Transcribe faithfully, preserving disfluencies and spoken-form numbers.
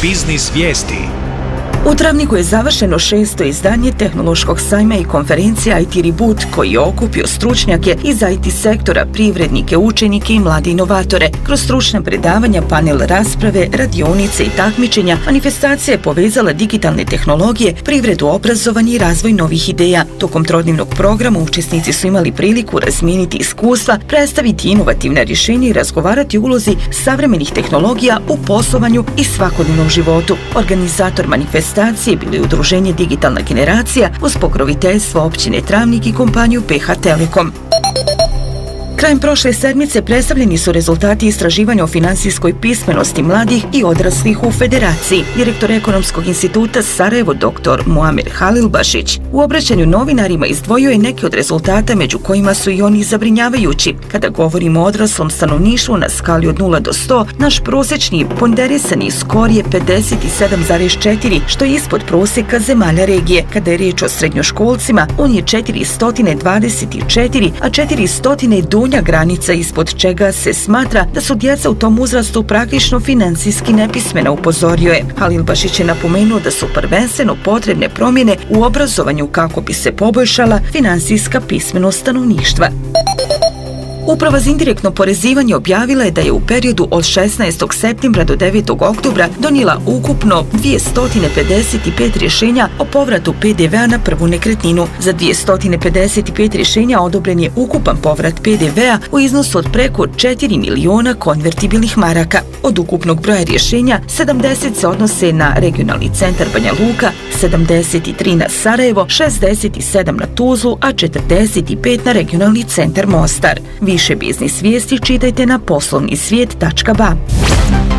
Biznis vijesti. U travniku je završeno šesto izdanje tehnološkog sajma i konferencije I T Reboot, koji je okupio stručnjake iz I T sektora, privrednike, učenike i mlade inovatore. Kroz stručna predavanja, panel rasprave, radionice i takmičenja, manifestacija je povezala digitalne tehnologije, privredu, obrazovanje i razvoj novih ideja. Tokom trodnevnog programa učesnici su imali priliku razmijeniti iskustva, predstaviti inovativna rješenja i razgovarati o ulozi savremenih tehnologija u poslovanju i svakodnevnom životu. Organizator manifestacije stacije bili udruženje Digitalna generacija uz pokroviteljstvo općine Travnik i kompaniju P H Telekom. Krajem prošle sedmice predstavljeni su rezultati istraživanja o finansijskoj pismenosti mladih i odraslih u Federaciji. Direktor Ekonomskog instituta Sarajevo dr Muamer Halilbašić u obraćanju novinarima izdvojio je neke od rezultata, među kojima su i oni zabrinjavajući. Kada govorimo o odraslom stanovništvu na skali od nula do sto, naš prosječni ponderisani skor je pedeset sedam zarez četiri, što je ispod prosjeka zemalja regije. Kada je riječ o srednjoškolcima, on je četiristo dvadeset četiri, a četiristo je donja granica ispod čega se smatra da su djeca u tom uzrastu praktično financijski nepismena, upozorio je. Halilbašić je napomenuo da su prvenstveno potrebne promjene u obrazovanju kako bi se poboljšala finansijska pismenost stanovništva. Uprava za indirektno porezivanje objavila je da je u periodu od šesnaestog septembra do devetog oktobra donijela ukupno dvjesto pedeset pet rješenja o povratu P D V-a na prvu nekretninu. Za dvjesto pedeset pet rješenja odobren je ukupan povrat P D V-a u iznosu od preko četiri miliona konvertibilnih maraka. Od ukupnog broja rješenja, sedamdeset se odnose na regionalni centar Banja Luka, sedamdeset tri na Sarajevo, šezdeset sedam na Tuzlu, a četrdeset pet na regionalni centar Mostar. Više biznis vijesti čitajte na poslovni svijet tačka ba.